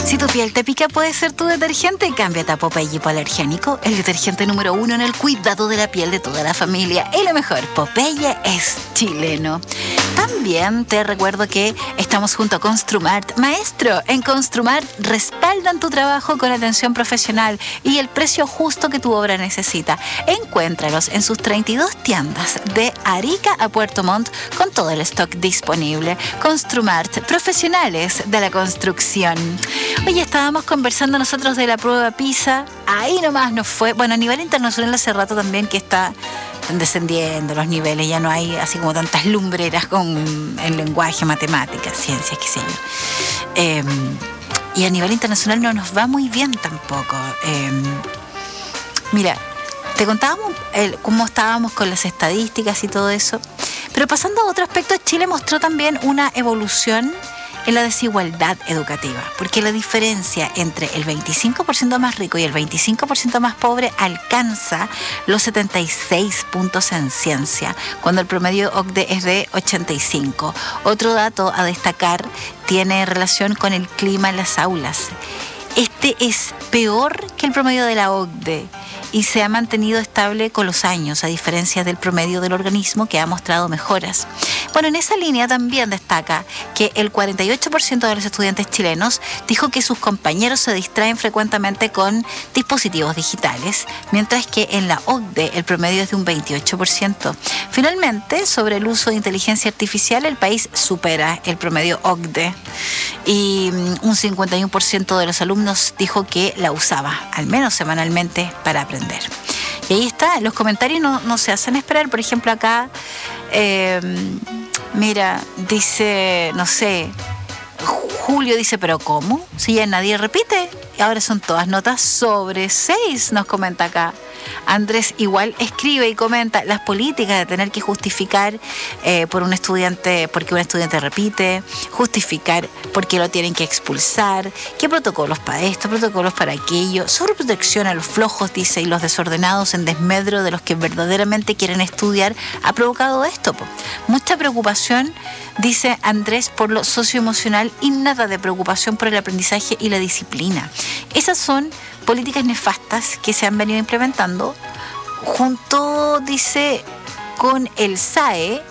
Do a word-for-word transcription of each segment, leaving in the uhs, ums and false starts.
Si tu piel te pica, puede ser tu detergente. Cámbiate a Popeye hipoalergénico, el detergente número uno en el cuidado de la piel de toda la familia. Y lo mejor, Popeye es chileno. También te recuerdo que estamos junto a Construmart. Maestro, en Construmart respaldan tu trabajo con atención profesional y el precio justo que tu obra necesita. Encuéntralos en sus treinta y dos tiendas de Arica a Puerto Montt con todo el stock disponible. Construmart, profesionales de la construcción. Oye, estábamos conversando nosotros de la prueba PISA. Ahí nomás nos fue. Bueno, a nivel internacional hace rato también que está descendiendo los niveles. Ya no hay así como tantas lumbreras con el lenguaje, matemáticas, ciencias, qué sé yo. Eh, y a nivel internacional no nos va muy bien tampoco. Eh, mira, te contábamos el, cómo estábamos con las estadísticas y todo eso. Pero pasando a otro aspecto, Chile mostró también una evolución en la desigualdad educativa, porque la diferencia entre el veinticinco por ciento más rico y el veinticinco por ciento más pobre alcanza los setenta y seis puntos en ciencia, cuando el promedio O C D E es de ochenta y cinco. Otro dato a destacar tiene relación con el clima en las aulas. Este es peor que el promedio de la O C D E y se ha mantenido estable con los años, a diferencia del promedio del organismo, que ha mostrado mejoras. Bueno, en esa línea también destaca que el cuarenta y ocho por ciento de los estudiantes chilenos dijo que sus compañeros se distraen frecuentemente con dispositivos digitales, mientras que en la O C D E el promedio es de un veintiocho por ciento. Finalmente, sobre el uso de inteligencia artificial, el país supera el promedio O C D E y un cincuenta y uno por ciento de los alumnos dijo que la usaba, al menos semanalmente, para aprender. Y ahí está, los comentarios no, no se hacen esperar. Por ejemplo, acá, eh, mira, dice, no sé, Julio dice, ¿pero cómo? Si ya nadie repite. Ahora son todas notas sobre seis, nos comenta acá. Andrés igual escribe y comenta las políticas de tener que justificar eh, por un estudiante, porque un estudiante repite, justificar porque lo tienen que expulsar, qué protocolos para esto, protocolos para aquello, sobreprotección a los flojos, dice, y los desordenados en desmedro de los que verdaderamente quieren estudiar, ha provocado esto. Po. Mucha preocupación, dice Andrés, por lo socioemocional y nada de preocupación por el aprendizaje y la disciplina. Esas son políticas nefastas que se han venido implementando junto, dice, con el S A E,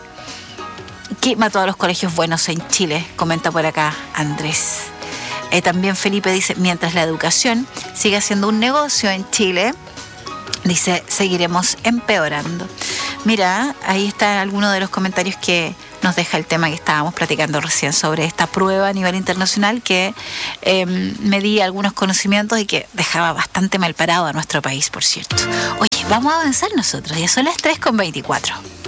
que mató a los colegios buenos en Chile, comenta por acá Andrés. Eh, también Felipe dice, mientras la educación siga siendo un negocio en Chile, dice, seguiremos empeorando. Mira, ahí está alguno de los comentarios que nos deja el tema que estábamos platicando recién sobre esta prueba a nivel internacional que eh, medía algunos conocimientos y que dejaba bastante mal parado a nuestro país, por cierto. Oye, vamos a avanzar nosotros, ya son las tres con veinticuatro.